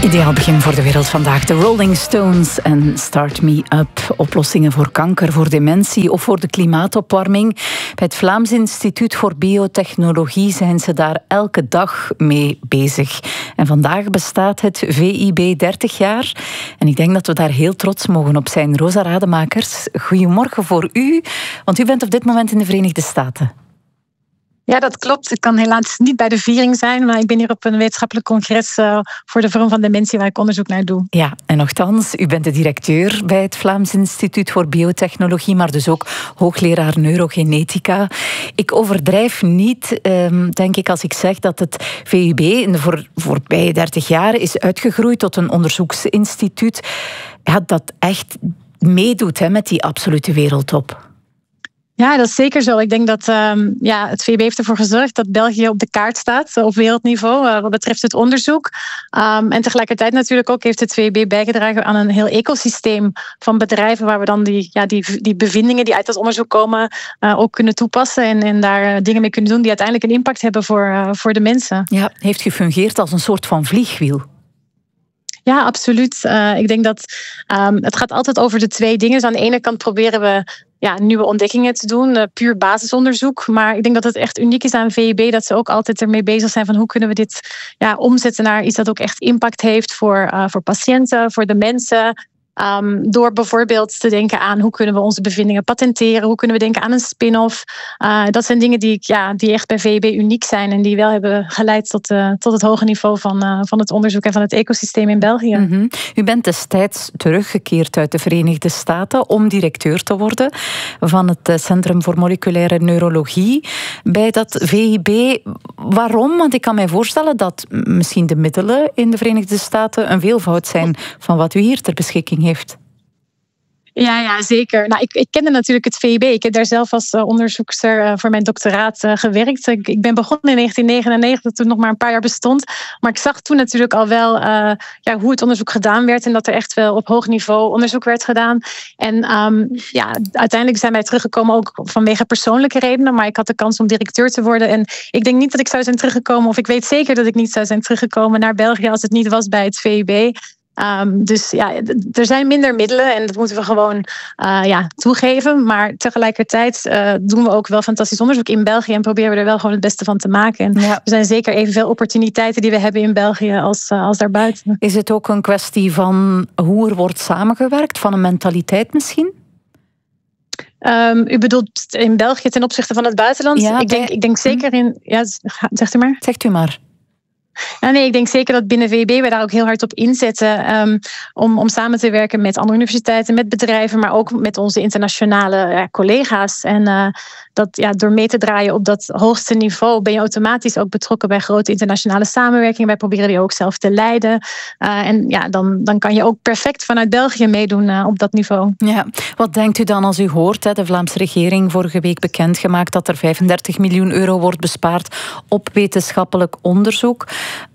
Ideaal begin voor de wereld vandaag. De Rolling Stones en Start Me Up. Oplossingen voor kanker, voor dementie of voor de klimaatopwarming. Bij het Vlaams Instituut voor Biotechnologie zijn ze daar elke dag mee bezig. En vandaag bestaat het VIB 30 jaar. En ik denk dat we daar heel trots mogen op zijn. Rosa Rademakers, goedemorgen voor u. Want u bent op dit moment in de Verenigde Staten. Ja, dat klopt. Ik kan helaas niet bij de viering zijn, maar ik ben hier op een wetenschappelijk congres voor de vorm van dementie waar ik onderzoek naar doe. Ja, en nochtans, u bent de directeur bij het Vlaams Instituut voor Biotechnologie, maar dus ook hoogleraar neurogenetica. Ik overdrijf niet, denk ik, als ik zeg dat het VUB in de voorbije 30 jaar is uitgegroeid tot een onderzoeksinstituut dat echt meedoet met die absolute wereldtop. Ja, dat is zeker zo. Ik denk dat het VUB heeft ervoor gezorgd dat België op de kaart staat op wereldniveau wat betreft het onderzoek. En tegelijkertijd natuurlijk ook heeft het VUB bijgedragen aan een heel ecosysteem van bedrijven waar we dan die bevindingen die uit dat onderzoek komen ook kunnen toepassen en daar dingen mee kunnen doen die uiteindelijk een impact hebben voor de mensen. Ja, heeft gefungeerd als een soort van vliegwiel. Ja, absoluut. Ik denk dat het gaat altijd over de twee dingen. Dus aan de ene kant proberen we nieuwe ontdekkingen te doen, puur basisonderzoek. Maar ik denk dat het echt uniek is aan VUB dat ze ook altijd ermee bezig zijn van hoe kunnen we dit omzetten naar iets dat ook echt impact heeft voor patiënten, voor de mensen. Door bijvoorbeeld te denken aan hoe kunnen we onze bevindingen patenteren, hoe kunnen we denken aan een spin-off. Dat zijn dingen die echt bij VUB uniek zijn en die wel hebben geleid tot het hoge niveau van het onderzoek en van het ecosysteem in België. Mm-hmm. U bent destijds teruggekeerd uit de Verenigde Staten om directeur te worden van het Centrum voor Moleculaire Neurologie bij dat VUB. Waarom? Want ik kan mij voorstellen dat misschien de middelen in de Verenigde Staten een veelvoud zijn van wat u hier ter beschikking heeft. Ja, zeker. Nou, ik kende natuurlijk het VUB. Ik heb daar zelf als onderzoekster voor mijn doctoraat gewerkt. Ik ben begonnen in 1999, toen nog maar een paar jaar bestond. Maar ik zag toen natuurlijk al wel hoe het onderzoek gedaan werd en dat er echt wel op hoog niveau onderzoek werd gedaan. En uiteindelijk zijn wij teruggekomen ook vanwege persoonlijke redenen. Maar ik had de kans om directeur te worden. En ik denk niet dat ik zou zijn teruggekomen, of ik weet zeker dat ik niet zou zijn teruggekomen naar België als het niet was bij het VUB. Dus er zijn minder middelen en dat moeten we gewoon toegeven. Maar tegelijkertijd doen we ook wel fantastisch onderzoek in België en proberen we er wel gewoon het beste van te maken. En er zijn zeker evenveel opportuniteiten die we hebben in België als daarbuiten. Is het ook een kwestie van hoe er wordt samengewerkt, van een mentaliteit misschien? U bedoelt in België ten opzichte van het buitenland? Ja, ik denk zeker in... Ja, zegt u maar. Zegt u maar. Nee, ik denk zeker dat binnen VUB we daar ook heel hard op inzetten om samen te werken met andere universiteiten, met bedrijven, maar ook met onze internationale collega's. En door mee te draaien op dat hoogste niveau ben je automatisch ook betrokken bij grote internationale samenwerkingen. Wij proberen die ook zelf te leiden. Dan kan je ook perfect vanuit België meedoen op dat niveau. Ja, wat denkt u dan als u hoort, de Vlaamse regering vorige week bekendgemaakt dat er 35 miljoen euro wordt bespaard op wetenschappelijk onderzoek?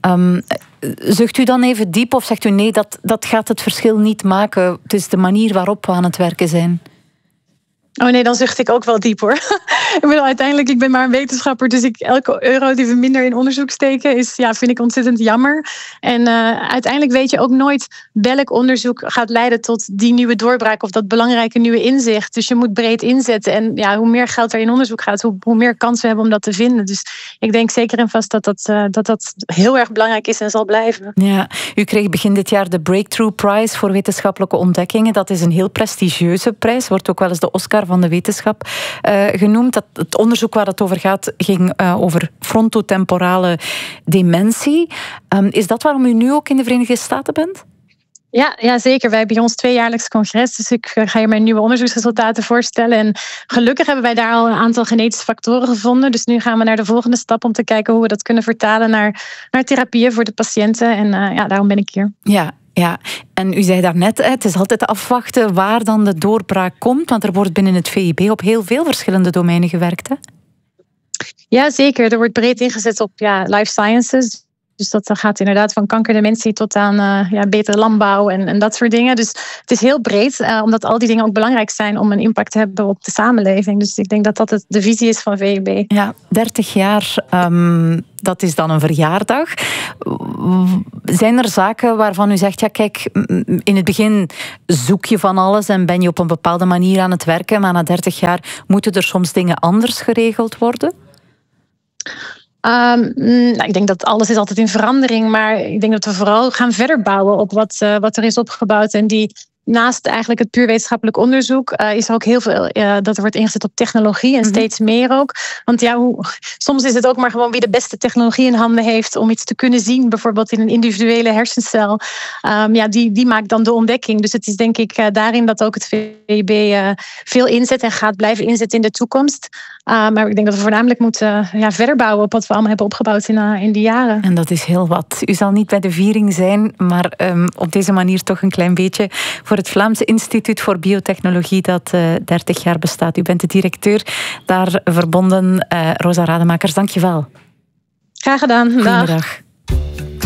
Zucht u dan even diep of zegt u nee, dat gaat het verschil niet maken? Het is de manier waarop we aan het werken zijn. Oh nee, dan zucht ik ook wel diep hoor. Ik ben maar een wetenschapper, dus elke euro die we minder in onderzoek steken vind ik ontzettend jammer. En uiteindelijk weet je ook nooit welk onderzoek gaat leiden tot die nieuwe doorbraak of dat belangrijke nieuwe inzicht. Dus je moet breed inzetten. En hoe meer geld er in onderzoek gaat, hoe meer kans we hebben om dat te vinden. Dus ik denk zeker en vast dat heel erg belangrijk is en zal blijven. Ja, u kreeg begin dit jaar de Breakthrough Prize voor wetenschappelijke ontdekkingen. Dat is een heel prestigieuze prijs, wordt ook wel eens de Oscar van de wetenschap genoemd. Het onderzoek waar het over gaat ging over frontotemporale dementie. Is dat waarom u nu ook in de Verenigde Staten bent? Ja, zeker. Wij hebben hier ons 2-jaarlijks congres. Dus ik ga hier mijn nieuwe onderzoeksresultaten voorstellen. En gelukkig hebben wij daar al een aantal genetische factoren gevonden. Dus nu gaan we naar de volgende stap om te kijken hoe we dat kunnen vertalen naar therapieën voor de patiënten. En daarom ben ik hier. Ja, en u zei daarnet, het is altijd afwachten waar dan de doorbraak komt. Want er wordt binnen het VUB op heel veel verschillende domeinen gewerkt, hè? Ja, zeker. Er wordt breed ingezet op life sciences. Dus dat gaat inderdaad van kankerdementie tot aan betere landbouw en dat soort dingen. Dus het is heel breed, omdat al die dingen ook belangrijk zijn om een impact te hebben op de samenleving. Dus ik denk dat dat de visie is van VUB. Ja, 30 jaar, dat is dan een verjaardag. Zijn er zaken waarvan u zegt, ja kijk, in het begin zoek je van alles en ben je op een bepaalde manier aan het werken, maar na 30 jaar moeten er soms dingen anders geregeld worden? Ik denk dat alles is altijd in verandering, maar ik denk dat we vooral gaan verder bouwen op wat er is opgebouwd. En naast eigenlijk het puur wetenschappelijk onderzoek is er ook heel veel dat er wordt ingezet op technologie en steeds meer ook. Want soms is het ook maar gewoon wie de beste technologie in handen heeft om iets te kunnen zien, bijvoorbeeld in een individuele hersencel. Die maakt dan de ontdekking. Dus het is denk ik daarin dat ook het VUB veel inzet en gaat blijven inzetten in de toekomst. Maar ik denk dat we voornamelijk moeten verder bouwen op wat we allemaal hebben opgebouwd in die jaren. En dat is heel wat. U zal niet bij de viering zijn, maar op deze manier toch een klein beetje voor het Vlaams Instituut voor Biotechnologie dat 30 jaar bestaat. U bent de directeur daar verbonden. Rosa Rademakers, dank je wel. Graag gedaan. Goedemiddag.